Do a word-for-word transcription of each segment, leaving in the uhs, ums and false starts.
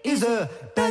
is a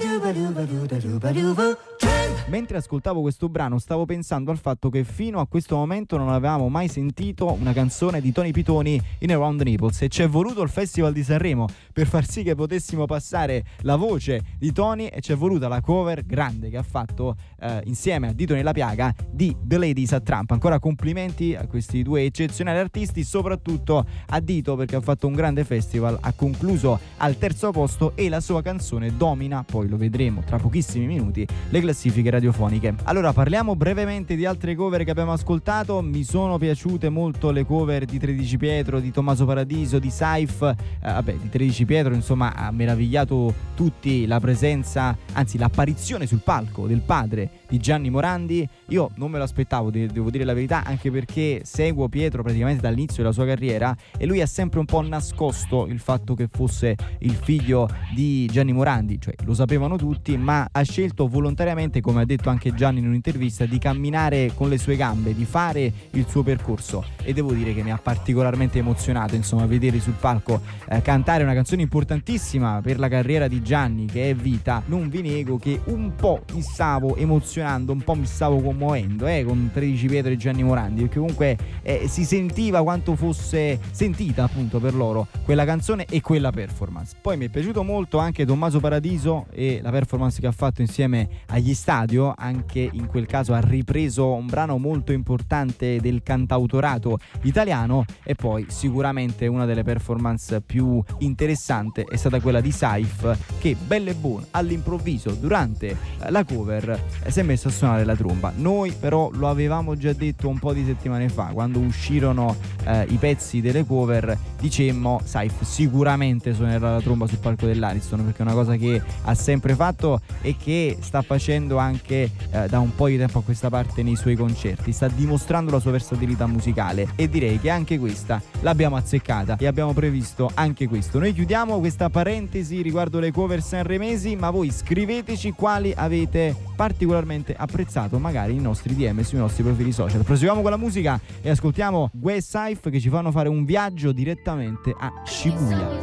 ba-do-ba-do-ba-do-ba-do-ba-do-ba trend. Mentre ascoltavo questo brano stavo pensando al fatto che fino a questo momento non avevamo mai sentito una canzone di Tony Pitoni in Around the Naples, e ci è voluto il Festival di Sanremo per far sì che potessimo passare la voce di Tony, e ci è voluta la cover grande che ha fatto eh, insieme a Dito nella piaga di The Ladies at Trump. Ancora complimenti a questi due eccezionali artisti, soprattutto a Dito perché ha fatto un grande festival, ha concluso al terzo posto e la sua canzone domina, poi lo vedremo tra pochissimi minuti, le classifiche radiofoniche. Allora parliamo brevemente di altre cover che abbiamo ascoltato. Mi sono piaciute molto le cover di Tredici Pietro, di Tommaso Paradiso, di Saif, eh, vabbè di Tredici Pietro insomma ha meravigliato tutti la presenza, anzi l'apparizione sul palco del padre di Gianni Morandi. Io non me lo aspettavo, devo dire la verità, anche perché seguo Pietro praticamente dall'inizio della sua carriera e lui ha sempre un po' nascosto il fatto che fosse il figlio di Gianni Morandi, cioè lo sapevano tutti, ma ha scelto volontariamente, come ha detto anche Gianni in un'intervista, di camminare con le sue gambe, di fare il suo percorso, e devo dire che mi ha particolarmente emozionato insomma vedere sul palco eh, cantare una canzone importantissima per la carriera di Gianni che è Vita. Non vi nego che un po' mi stavo emozionando, un po' mi stavo commuovendo eh, con Tredici Pietro e Gianni Morandi, perché comunque eh, si sentiva quanto fosse sentita appunto per loro quella canzone e quella performance. Poi mi è piaciuto molto anche Tommaso Paradiso e la performance che ha fatto insieme agli Stadio. Anche in quel caso ha ripreso un brano molto importante del cantautorato italiano, e poi sicuramente una delle performance più interessanti è stata quella di Saif, che bella e buona all'improvviso durante la cover si è messo a suonare la tromba. Noi però lo avevamo già detto un po' di settimane fa, quando uscirono eh, i pezzi delle cover, dicemmo Saif sicuramente suonerà la tromba sul palco dell'Ariston, perché è una cosa che ha sempre fatto e che sta facendo anche eh, da un po' di tempo a questa parte nei suoi concerti, sta dimostrando la sua versatilità musicale, e direi che anche questa l'abbiamo azzeccata e abbiamo previsto anche questo. Noi chiudiamo questa parentesi riguardo le cover sanremesi, ma voi scriveteci quali avete particolarmente apprezzato magari nei nostri D M sui nostri profili social. Proseguiamo con la musica e ascoltiamo Gue e Saif che ci fanno fare un viaggio direttamente a Shibuya.